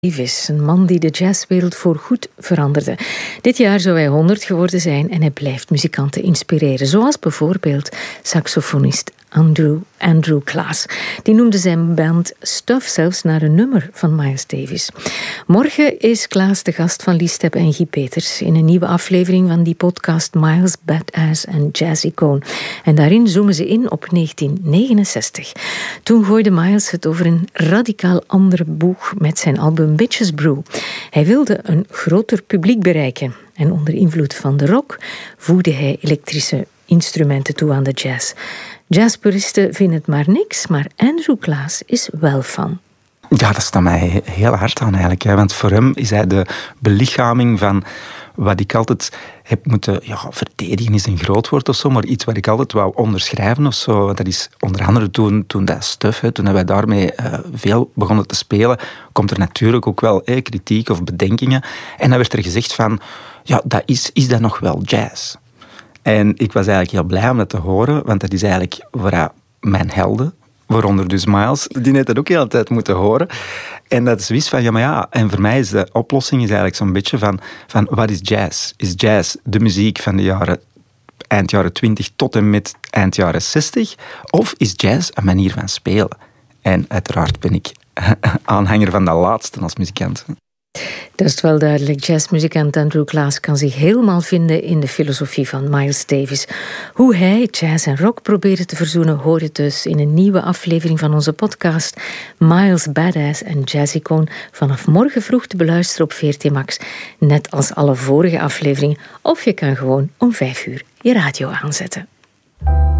Davis, een man die de jazzwereld voorgoed veranderde. Dit jaar zou hij 100 geworden zijn en hij blijft muzikanten inspireren. Zoals bijvoorbeeld saxofonist Andrew Klaas. Die noemde zijn band Stuff zelfs naar een nummer van Miles Davis. Morgen is Klaas de gast van Lies Steppe en Guy Peters in een nieuwe aflevering van die podcast Miles, Badass en Jazz Icoon. En daarin zoomen ze in op 1969. Toen gooide Miles het over een radicaal andere boeg met zijn album Bitches Brew. Hij wilde een groter publiek bereiken en onder invloed van de rock voegde hij elektrische instrumenten toe aan de jazz. Jazzpuristen vinden het maar niks, maar Andrew Klaas is wel fan. Ja, dat staat mij heel hard aan eigenlijk. Want voor hem is hij de belichaming van wat ik altijd heb moeten... Ja, verdedigen is een groot woord of zo, maar iets wat ik altijd wou onderschrijven of zo. Dat is onder andere toen dat Stuff, toen wij daarmee veel begonnen te spelen, komt er natuurlijk ook wel kritiek of bedenkingen. En dan werd er gezegd van, ja, is dat nog wel jazz? En ik was eigenlijk heel blij om dat te horen, want dat is eigenlijk waar mijn helden, waaronder dus Miles, die net dat ook heel de tijd moeten horen. En dat is wist van, ja, en voor mij is de oplossing eigenlijk zo'n beetje van wat is jazz? Is jazz de muziek van de eind jaren 20 tot en met eind jaren 60? Of is jazz een manier van spelen? En uiteraard ben ik aanhanger van dat laatste als muzikant. Dat is wel duidelijk. Jazzmuzikant Andrew Klaas kan zich helemaal vinden in de filosofie van Miles Davis. Hoe hij jazz en rock probeerde te verzoenen, hoor je dus in een nieuwe aflevering van onze podcast Miles, Badass en Jazz Icoon, vanaf morgen vroeg te beluisteren op VRT Max. Net als alle vorige afleveringen. Of je kan gewoon om 5 uur je radio aanzetten.